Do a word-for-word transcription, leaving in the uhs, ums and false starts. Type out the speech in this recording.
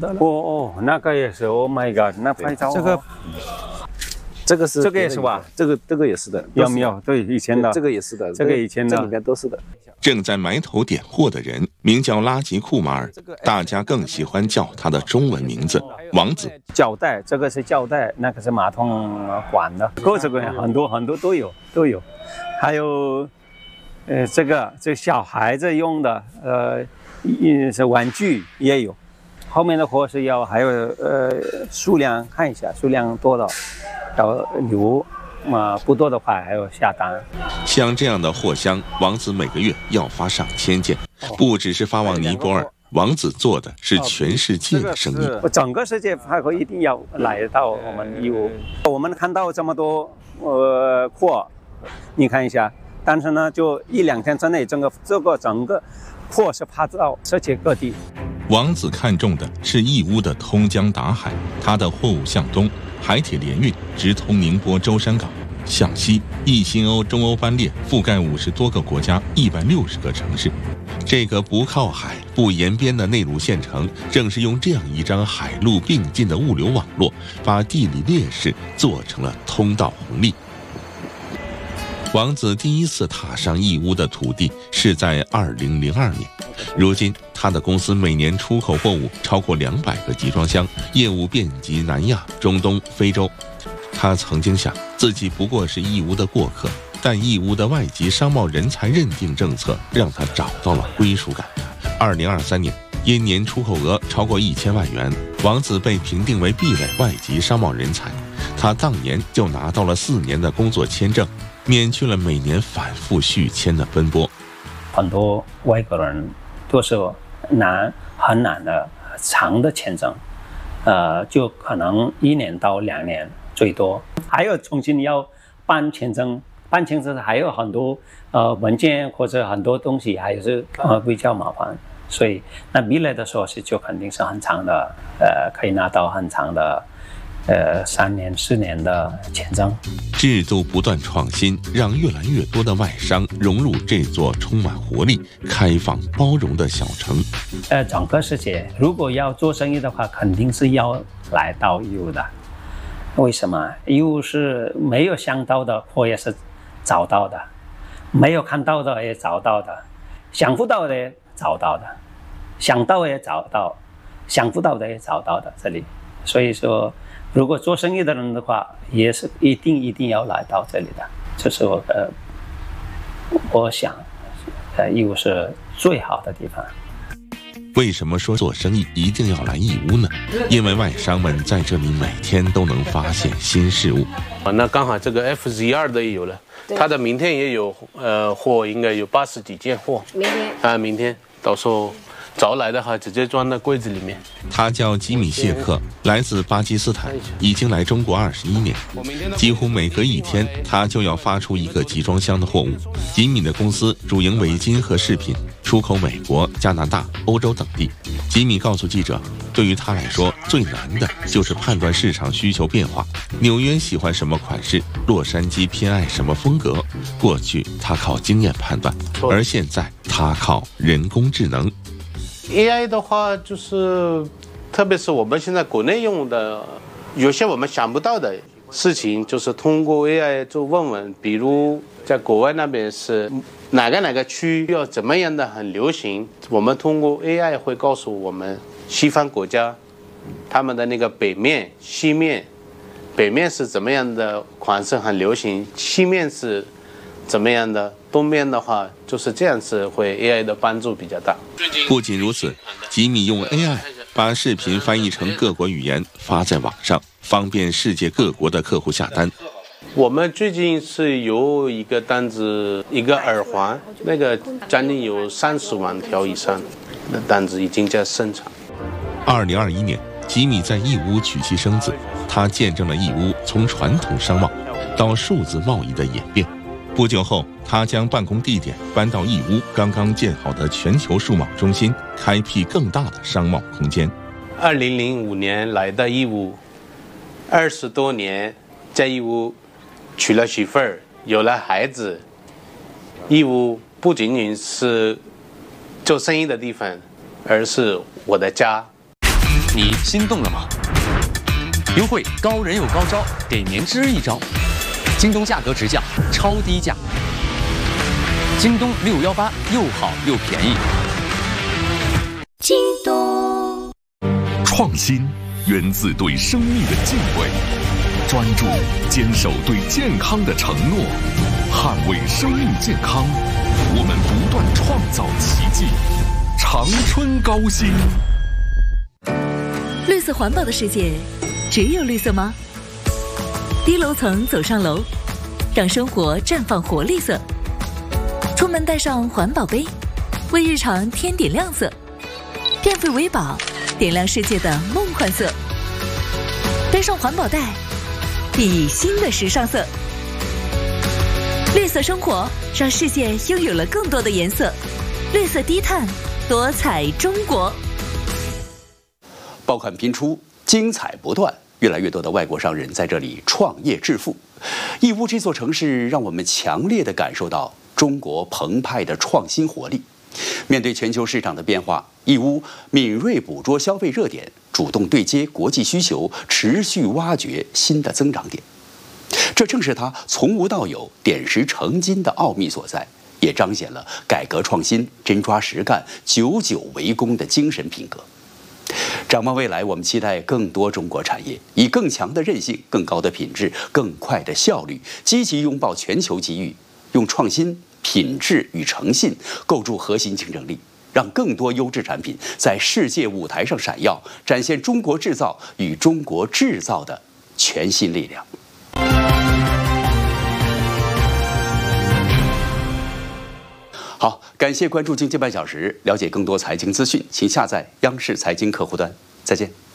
的了。 哦哦，那个也是 ，Oh my God， 那拍照、哦、 这个。 这个是这个也是吧？ 这个这个也是的， 有没有？对，以前的这个也是的， 这个以前的， 这里面都是的。 正在埋头点货的人名叫拉吉库马尔，大家更喜欢叫他的中文名字王子。 胶带，这个是胶带，那个是马桶管的，各种各样很多很多都有都有。还有，呃，这个这小孩子用的，呃，是玩具也有。后面的货是要还有呃数量看一下，数量多的。 要留，嘛不多的话还要下单。 像这样的货箱，王子每个月要发上千件，不只是发往尼泊尔，王子做的是全世界的生意。 整个世界派货一定要来到我们义乌。我们看到这么多呃货，你看一下，但是呢，就一两天之内，整个这个整个货是发到世界各地。 王子看中的是义乌的通江达海，他的货物向东。 海铁联运直通宁波舟山港，向西一新欧、中欧班列覆盖五十多个国家、一百六十个城市。这个不靠海、不沿边的内陆县城，正是用这样一张海陆并进的物流网络，把地理劣势做成了通道红利。王子第一次踏上义乌的土地是在二零零二年，如今他的公司每年出口货物超过两百个集装箱，业务遍及南亚、中东、非洲。他曾经想自己不过是义乌的过客，但义乌的外籍商贸人才认定政策让他找到了归属感。二零二三年，因年出口额超过一千万元，王子被评定为 B 类外籍商贸人才。他当年就拿到了四年的工作签证。 免去了每年反复续签的奔波， 很多外国人都是难很难的长的签证，呃，就可能一年到两年最多。还有重新要办签证，办签证还有很多呃文件或者很多东西，还是呃比较麻烦。所以那B类的时候是就肯定是很长的，呃，可以拿到很长的。 呃，三年、四年的签证， 制度不断创新，让越来越多的外商融入这座充满活力、开放、包容的小城。 呃，整个世界如果要做生意的话，肯定是要来到义乌的。为什么？义乌是没有想到的，我也是找到的；没有看到的也找到的，想不到的也找到的，想到也找到，想不到的也找到的。这里，所以说。 如果做生意的人的话，也是一定一定要来到这里的。这是我呃，我想，呃，义乌是最好的地方。 为什么说做生意一定要来义乌呢？因为外商们在这里每天都能发现新事物。 啊，那刚好这个 F Z 二的也有了，它的明天也有，呃，货应该有八十几件货。明天啊，明天到时候。 早来的话，直接装在柜子里面。 他叫吉米谢克，来自巴基斯坦，已经来中国二十一年。几乎每隔一天，他就要发出一个集装箱的货物。吉米的公司主营围巾和饰品，出口美国、加拿大、欧洲等地。吉米告诉记者，对于他来说，最难的就是判断市场需求变化。纽约喜欢什么款式，洛杉矶偏爱什么风格。过去他靠经验判断，而现在他靠人工智能。 A I 的话，就是特别是我们现在国内用的，有些我们想不到的事情，就是通过 A I 做问问，比如在国外那边是哪个哪个区要怎么样的很流行，我们通过 A I 会告诉我们西方国家他们的那个北面、西面，北面是怎么样的款式很流行，西面是怎么样的。 东边的话就是这样子，会 A I 的帮助比较大。 不仅如此，吉米用 A I 把视频翻译成各国语言发在网上，方便世界各国的客户下单。 我们最近是有一个单子，一个耳环，那个将近有三十万条以上的单子已经在生产。 二零二一年，吉米在义乌娶妻生子，他见证了义乌从传统商贸到数字贸易的演变。 不久后，他将办公地点搬到义乌刚刚建好的全球数贸中心，开辟更大的商贸空间。 二零零五年来到义乌，二十多年在义乌娶了媳妇儿，有了孩子。义乌不仅仅是做生意的地方，而是我的家。 你心动了吗？优惠高人有高招，给您支一招。京东价格直降，超低价。京东六幺八又好又便宜。 京东。 创新源自对生命的敬畏，专注坚守对健康的承诺，捍卫生命健康。我们不断创造奇迹。长春高新。 绿色环保的世界，只有绿色吗？低楼层走上楼，让生活绽放活力色。出门带上环保杯，为日常添点亮色。电费为宝，点亮世界的梦幻色。背上环保袋，熠熠新的时尚色。绿色生活，让世界拥有了更多的颜色。绿色低碳，多彩中国。 爆款频出，精彩不断，越来越多的外国商人在这里创业致富。义乌这座城市让我们强烈地感受到中国澎湃的创新活力。面对全球市场的变化，义乌敏锐捕捉消费热点，主动对接国际需求，持续挖掘新的增长点。这正是它从无到有、点石成金的奥秘所在，也彰显了改革创新、真抓实干、久久为功的精神品格。展望未来，我们期待更多中国产业以更强的韧性、更高的品质、更快的效率，积极拥抱全球机遇，用创新、品质与诚信构筑核心竞争力，让更多优质产品在世界舞台上闪耀，展现中国制造与中国制造的全新力量。好，感谢关注经济半小时，了解更多财经资讯，请下载央视财经客户端。再见。